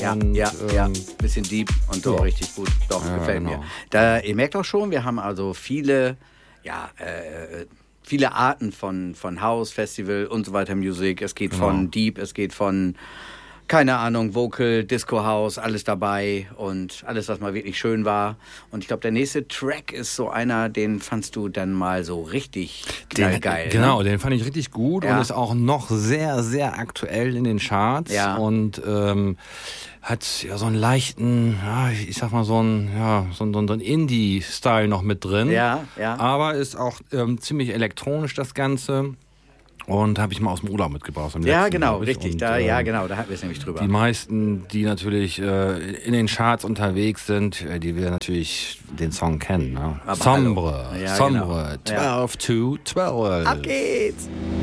Ja, und, ja. Bisschen deep und so richtig gut. Doch, gefällt mir. Ihr merkt auch schon, wir haben also viele Arten von House, Festival und so weiter Musik. Es geht von Deep, es geht von, keine Ahnung, Vocal, Disco House, alles dabei und alles, was mal wirklich schön war. Und ich glaube, der nächste Track ist so einer, den fandst du dann mal so richtig geil. Genau, den fand ich richtig gut Ja. und ist auch noch sehr, sehr aktuell in den Charts und hat ja so einen leichten, ich sag mal so einen Indie-Style noch mit drin. Ja. Aber ist auch ziemlich elektronisch das Ganze. Und habe ich mal aus dem Urlaub mitgebracht. Ja, genau, richtig. Da hatten wir es nämlich drüber. Die meisten, die natürlich in den Charts unterwegs sind, die werden natürlich den Song kennen. Ne? Sombre, 12 to 12. Ab geht's!